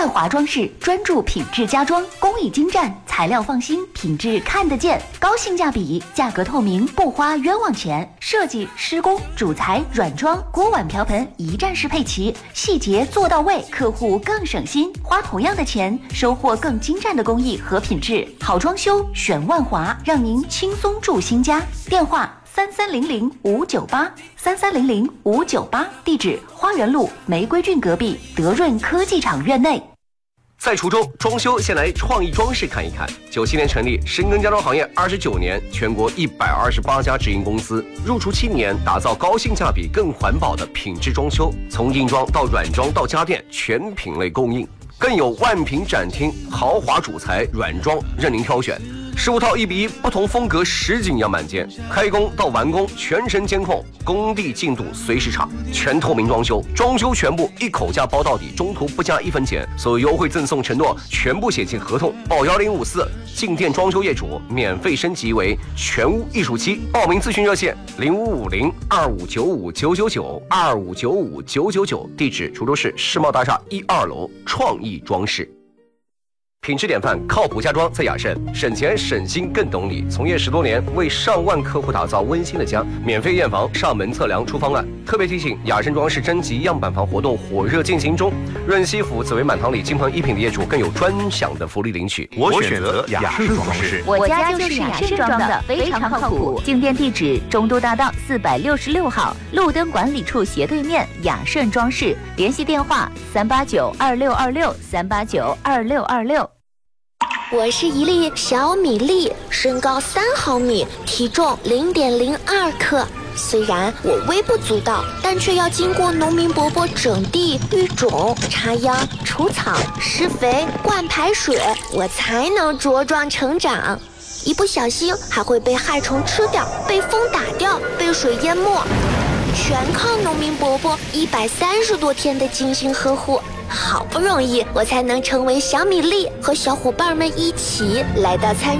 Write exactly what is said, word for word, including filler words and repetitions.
万华装饰专注品质家装，工艺精湛，材料放心，品质看得见，高性价比，价格透明，不花冤枉钱。设计、施工、主材、软装、锅碗瓢盆一站式配齐，细节做到位，客户更省心，花同样的钱，收获更精湛的工艺和品质。好装修选万华，让您轻松住新家。电话三三零零五九八三三零零五九八，地址花园路玫瑰郡隔壁德润科技厂院内。 在滁州装修，先来创意装饰看一看。九七年成立，深耕家装行业二十九年，全国一百二十八家直营公司，入驻七年，打造高性价比、更环保的品质装修，从硬装到软装到家电，全品类供应，更有万品展厅，豪华主材、软装任您挑选。十五套一比一，不同风格实景样板间，开工到完工全程监控，工地进度随时查，全透明装修，装修全部一口价包到底，中途不加一分钱，所有优惠赠送承诺全部写进合同，报幺零五四，进店装修业主免费升级为全屋艺术漆，报名咨询热线零五五零二五九五九九九二五九五九九九，地址滁州市世贸大厦一二楼创意装饰。品质典范，靠谱家装在雅盛，省钱省心更懂你。从业十多年，为上万客户打造温馨的家，免费验房、上门测量、出方案。特别提醒，雅盛装饰征集样板房活动火热进行中，润西府、紫薇满堂里金鹏一品的业主更有专享的福利领取。 我选择雅盛装饰， 我家就是雅盛装的，非常靠谱。进店地址：中都大道四百六十六号，路灯管理处斜对面，雅盛装饰。联系电话：三八九二六二六三八九二六二六。 我是一粒小米粒，身高三毫米，体重零点零二克。虽然我微不足道，但却要经过农民伯伯整地、育种、插秧、除草、施肥、灌排水，我才能茁壮成长。一不小心还会被害虫吃掉，被风打掉，被水淹没，全靠农民伯伯一百三十多天的精心呵护。好不容易我才能成为小米粒，和小伙伴们一起来到餐